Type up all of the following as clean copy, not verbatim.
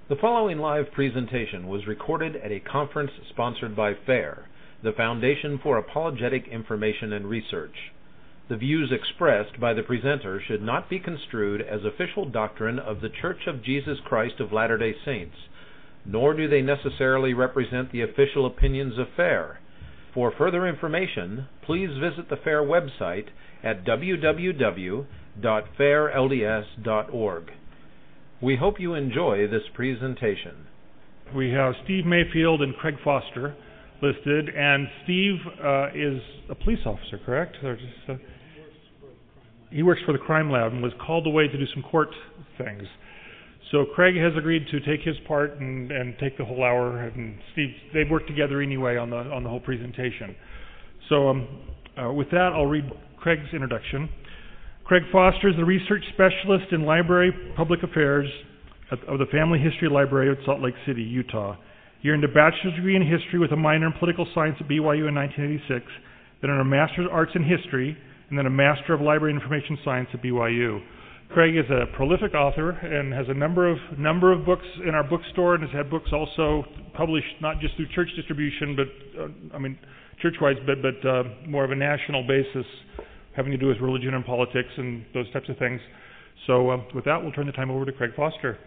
The following live presentation was recorded at a conference sponsored by FAIR, the Foundation for Apologetic Information and Research. The views expressed by the presenter should not be construed as official doctrine of the Church of Jesus Christ of Latter-day Saints, nor do they necessarily represent the official opinions of FAIR. For further information, please visit the FAIR website at www.fairlds.org. We hope you enjoy this presentation. We have Steve Mayfield and Craig Foster listed, and Steve is a police officer, correct? He works for the crime lab and was called away to do some court things. So Craig has agreed to take his part and take the whole hour, and Steve, they've worked together anyway on the whole presentation. So with that, I'll read Craig's introduction. Craig Foster is the research specialist in library public affairs of the Family History Library of Salt Lake City, Utah. He earned a bachelor's degree in history with a minor in political science at BYU in 1986, then earned a master's of arts in history, and then a master of library information science at BYU. Craig is a prolific author and has a number of books in our bookstore, and has had books also published not just through church distribution, but church-wise, but more of a national basis, having to do with religion and politics and those types of things. So with that, we'll turn the time over to Craig Foster.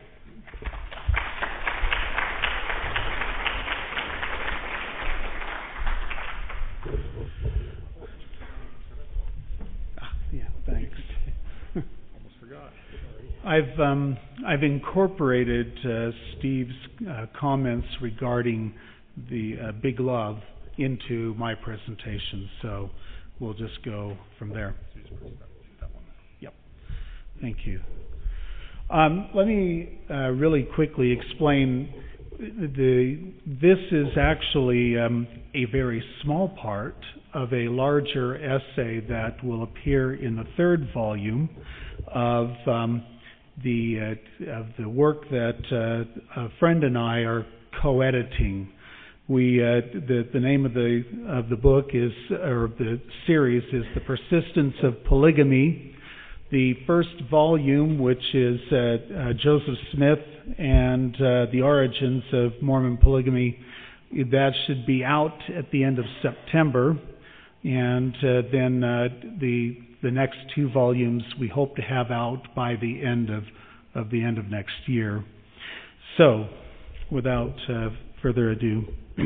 Yeah, thanks. Almost forgot. I've incorporated Steve's comments regarding the big love into my presentation, so we'll just go from there. Yep. Thank you. Let me really quickly explain. This is actually a very small part of a larger essay that will appear in the third volume of the work that a friend and I are co-editing. The name of the book is, or the series is, The Persistence of Polygamy. The first volume, which is Joseph Smith and the Origins of Mormon Polygamy, that should be out at the end of September, and then the next two volumes we hope to have out by the end of next year. So, without further ado.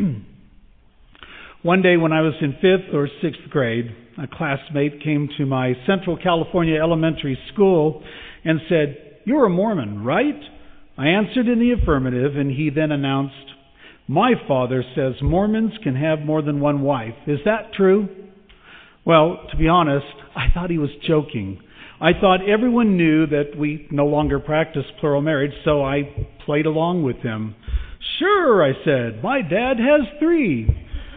One day when I was in 5th or 6th grade, a classmate came to my Central California elementary school and said, "You're a Mormon, right?" I answered in the affirmative, and he then announced, "My father says Mormons can have more than one wife. Is that true?" Well, to be honest, I thought he was joking. I thought everyone knew that we no longer practice plural marriage, so I played along with him. "Sure," I said, "my dad has 3.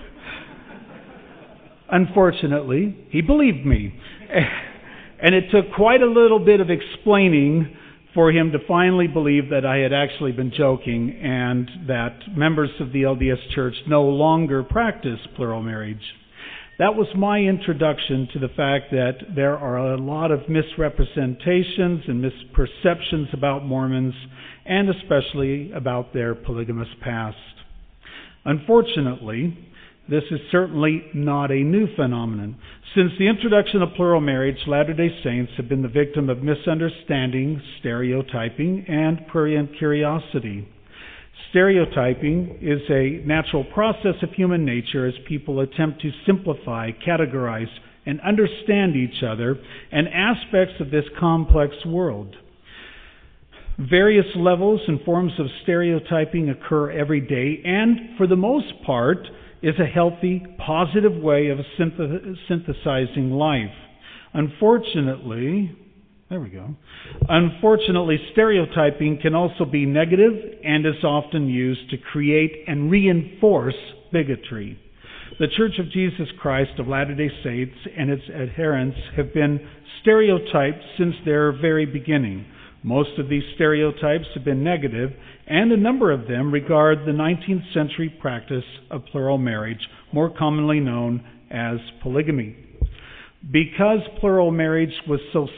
Unfortunately, he believed me. And it took quite a little bit of explaining for him to finally believe that I had actually been joking and that members of the LDS Church no longer practice plural marriage. That was my introduction to the fact that there are a lot of misrepresentations and misperceptions about Mormons, and especially about their polygamous past. Unfortunately, this is certainly not a new phenomenon. Since the introduction of plural marriage, Latter-day Saints have been the victim of misunderstanding, stereotyping, and prurient curiosity. Stereotyping is a natural process of human nature as people attempt to simplify, categorize, and understand each other and aspects of this complex world. Various levels and forms of stereotyping occur every day, and for the most part is a healthy, positive way of synthesizing life. Unfortunately, stereotyping can also be negative and is often used to create and reinforce bigotry. The Church of Jesus Christ of Latter-day Saints and its adherents have been stereotyped since their very beginning. Most of these stereotypes have been negative, and a number of them regard the 19th century practice of plural marriage, more commonly known as polygamy. Because plural marriage was so